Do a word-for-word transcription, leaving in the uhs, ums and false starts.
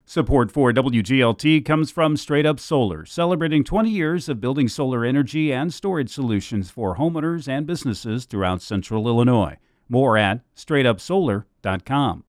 Support for W G L T comes from Straight Up Solar, celebrating twenty years of building solar energy and storage solutions for homeowners and businesses throughout central Illinois. More at straight up solar dot com.